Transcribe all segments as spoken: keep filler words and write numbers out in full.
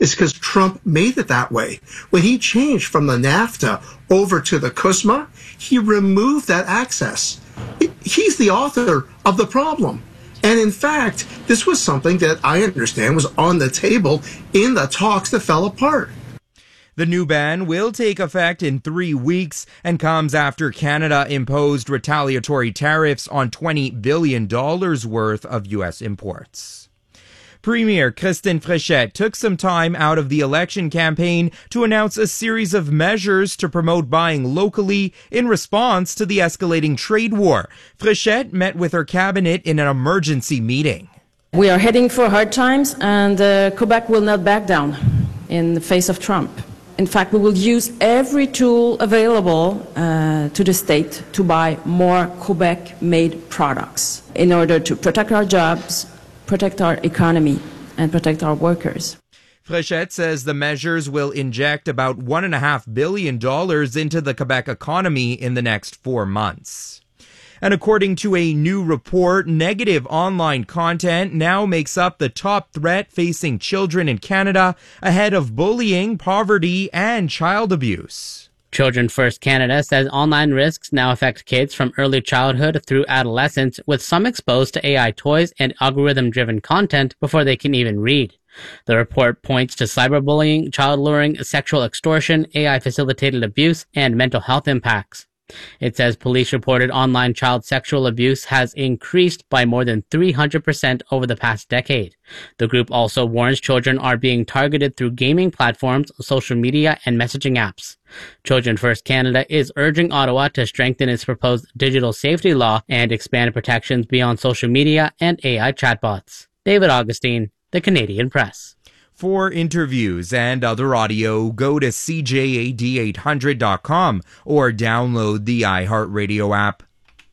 is because Trump made it that way. When he changed from the NAFTA over to the CUSMA, he removed that access. He's the author of the problem. And in fact, this was something that I understand was on the table in the talks that fell apart. The new ban will take effect in three weeks and comes after Canada imposed retaliatory tariffs on twenty billion dollars worth of U S imports. Premier Christine Fréchette took some time out of the election campaign to announce a series of measures to promote buying locally in response to the escalating trade war. Fréchette met with her cabinet in an emergency meeting. We are heading for hard times, and uh, Quebec will not back down in the face of Trump. In fact, we will use every tool available uh, to the state to buy more Quebec-made products in order to protect our jobs, protect our economy, and protect our workers. Fréchette says the measures will inject about one point five billion dollars into the Quebec economy in the next four months. And according to a new report, negative online content now makes up the top threat facing children in Canada, ahead of bullying, poverty, and child abuse. Children First Canada says online risks now affect kids from early childhood through adolescence, with some exposed to A I toys and algorithm-driven content before they can even read. The report points to cyberbullying, child luring, sexual extortion, A I-facilitated abuse, and mental health impacts. It says police reported online child sexual abuse has increased by more than three hundred percent over the past decade. The group also warns children are being targeted through gaming platforms, social media, and messaging apps. Children First Canada is urging Ottawa to strengthen its proposed digital safety law and expand protections beyond social media and A I chatbots. David Augustine, The Canadian Press. For interviews and other audio, go to C J A D eight hundred dot com or download the iHeartRadio app.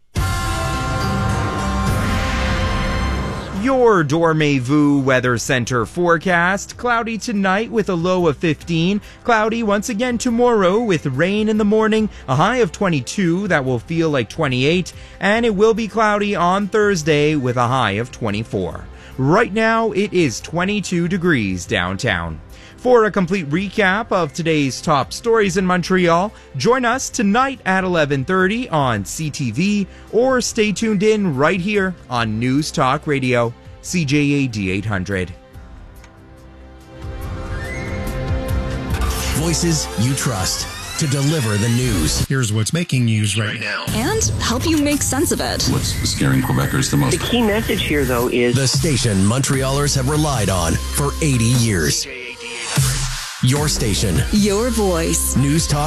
Your Dormez-vous Weather Center forecast. Cloudy tonight with a low of fifteen. Cloudy once again tomorrow with rain in the morning. A high of twenty-two that will feel like twenty-eight. And it will be cloudy on Thursday with a high of twenty-four. Right now, it is twenty-two degrees downtown. For a complete recap of today's top stories in Montreal, join us tonight at eleven thirty on C T V or stay tuned in right here on News Talk Radio, C J A D eight hundred. Voices you trust to deliver the news. Here's what's making news right now. And help you make sense of it. What's scaring Quebecers the most? The key message here, though, is the station Montrealers have relied on for eighty years. Your station. Your voice. News Talk